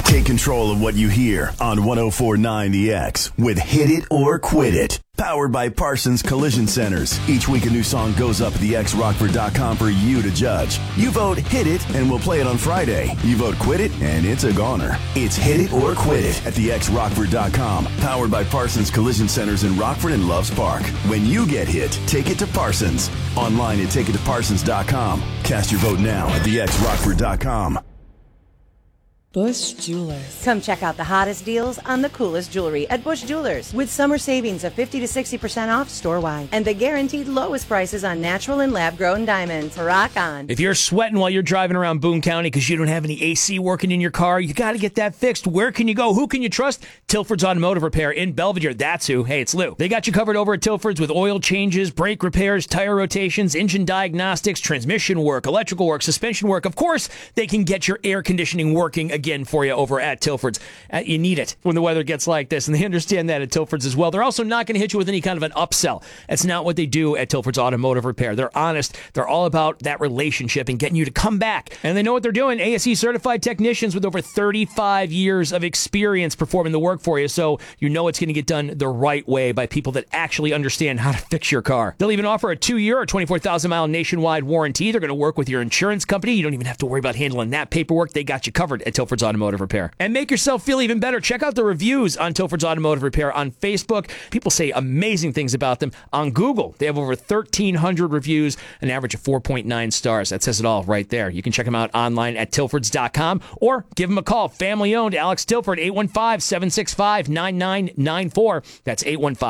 Take control of what you hear on 104.9 The X with Hit It or Quit It. Powered by Parsons Collision Centers. Each week a new song goes up at thexrockford.com for you to judge. You vote Hit It and we'll play it on Friday. You vote Quit It and it's a goner. It's Hit It or Quit It at thexrockford.com. Powered by Parsons Collision Centers in Rockford and Loves Park. When you get hit, take it to Parsons. Online at takeittoparsons.com. Cast your vote now at thexrockford.com. Bush Jewelers. Come check out the hottest deals on the coolest jewelry at Bush Jewelers with summer savings of 50 to 60% off store-wide and the guaranteed lowest prices on natural and lab-grown diamonds. Rock on. If you're sweating while you're driving around Boone County because you don't have any AC working in your car, you got to get that fixed. Where can you go? Who can you trust? Tilford's Automotive Repair in Belvedere. That's who. Hey, it's Lou. They got you covered over at Tilford's with oil changes, brake repairs, tire rotations, engine diagnostics, transmission work, electrical work, suspension work. Of course, they can get your air conditioning working again for you over at Tilford's. You need it when the weather gets like this, and they understand that at Tilford's as well. They're also not going to hit you with any kind of an upsell. That's not what they do at Tilford's Automotive Repair. They're honest. They're all about that relationship and getting you to come back. And they know what they're doing. ASE certified technicians with over 35 years of experience performing the work for you, so you know it's going to get done the right way by people that actually understand how to fix your car. They'll even offer a 2-year or 24,000-mile nationwide warranty. They're going to work with your insurance company. You don't even have to worry about handling that paperwork. They got you covered at Tilford's Automotive Repair. And make yourself feel even better. Check out the reviews on Tilford's Automotive Repair on Facebook. People say amazing things about them. On Google, they have over 1,300 reviews, an average of 4.9 stars. That says it all right there. You can check them out online at tilfords.com or give them a call. Family owned, Alex Tilford, 815-765-9994. That's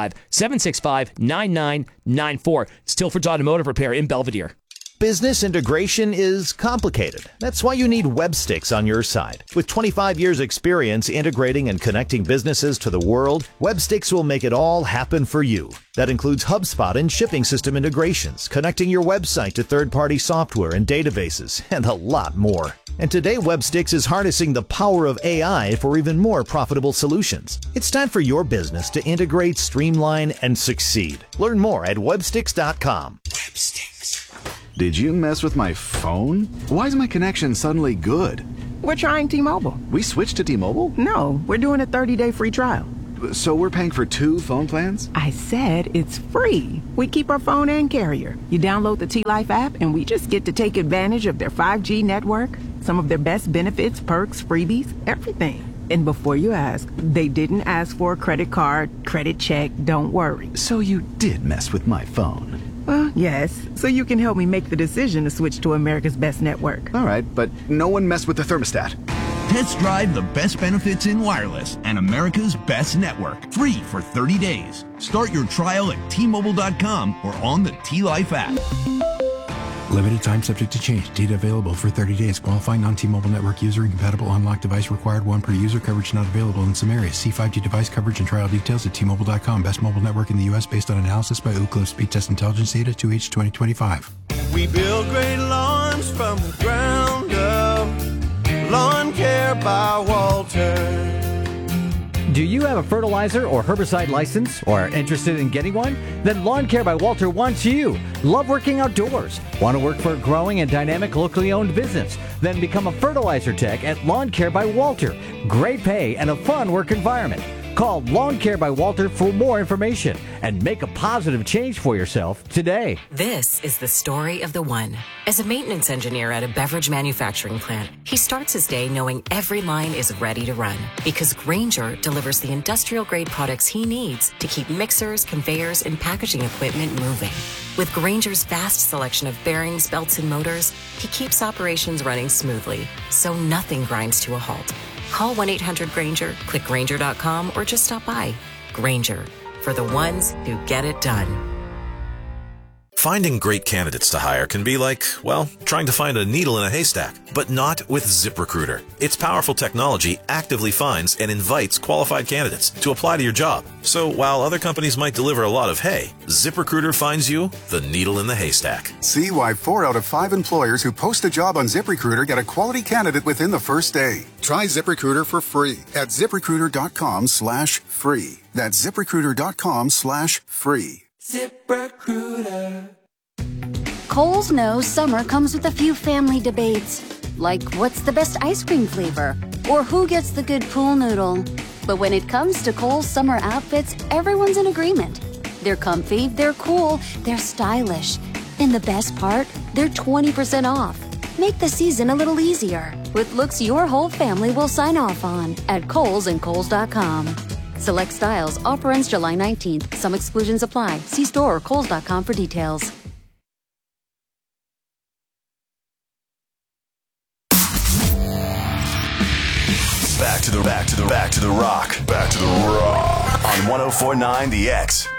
815-765-9994. It's Tilford's Automotive Repair in Belvedere. Business integration is complicated. That's why you need Websticks on your side. With 25 years experience integrating and connecting businesses to the world, Websticks will make it all happen for you. That includes HubSpot and shipping system integrations, connecting your website to third-party software and databases, and a lot more. And today, Websticks is harnessing the power of AI for even more profitable solutions. It's time for your business to integrate, streamline, and succeed. Learn more at websticks.com. Websticks. Did you mess with my phone? Why is my connection suddenly good? We're trying T-Mobile. We switched to T-Mobile? No, we're doing a 30-day free trial. So we're paying for 2 phone plans? I said it's free. We keep our phone and carrier. You download the T-Life app and we just get to take advantage of their 5G network, some of their best benefits, perks, freebies, everything. And before you ask, they didn't ask for a credit card, credit check, don't worry. So you did mess with my phone? Well, yes. So you can help me make the decision to switch to America's best network. All right, but no one messed with the thermostat. Test drive the best benefits in wireless and America's best network. Free for 30 days. Start your trial at T-Mobile.com or on the T-Life app. Limited time subject to change. Data available for 30 days. Qualifying non-T-Mobile network user. Incompatible unlocked device required. 1 per user. Coverage not available in some areas. See 5G device coverage and trial details at T-Mobile.com. Best mobile network in the U.S. based on analysis by Ookla Speed Test Intelligence Data 2H 2025. We build great lawns from the ground up. Lawn Care by Walter. Do you have a fertilizer or herbicide license or are interested in getting one? Then Lawn Care by Walter wants you. Love working outdoors? Want to work for a growing and dynamic locally owned business? Then become a fertilizer tech at Lawn Care by Walter. Great pay and a fun work environment. Call Lawn Care by Walter for more information and make a positive change for yourself today. This is the story of the one. As a maintenance engineer at a beverage manufacturing plant, he starts his day knowing every line is ready to run because Grainger delivers the industrial-grade products he needs to keep mixers, conveyors, and packaging equipment moving. With Grainger's vast selection of bearings, belts, and motors, he keeps operations running smoothly, so nothing grinds to a halt. Call 1-800-GRAINGER, click Grainger.com, or just stop by. Grainger, for the ones who get it done. Finding great candidates to hire can be like, well, trying to find a needle in a haystack, but not with ZipRecruiter. Its powerful technology actively finds and invites qualified candidates to apply to your job. So while other companies might deliver a lot of hay, ZipRecruiter finds you the needle in the haystack. See why 4 out of 5 employers who post a job on ZipRecruiter get a quality candidate within the first day. Try ZipRecruiter for free at ZipRecruiter.com/free. That's ZipRecruiter.com/free. ZipRecruiter. Kohl's knows summer comes with a few family debates. like what's the best ice cream flavor, or who gets the good pool noodle. But when it comes to Kohl's summer outfits, everyone's in agreement. They're comfy, they're cool, they're stylish. And the best part, they're 20% off. Make the season a little easier with looks your whole family will sign off on at Kohl's and Kohls.com. Select styles. Offer ends July 19th. Some exclusions apply. See store or Kohls.com for details. Back to the rock. On 104.9 The X.